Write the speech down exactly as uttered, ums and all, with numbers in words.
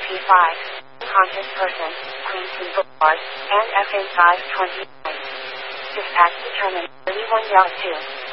P five, Conscious Person, Queen King Boulevard, and F A five twenty-nine. Dispatch determined, thirty-one Yacht two.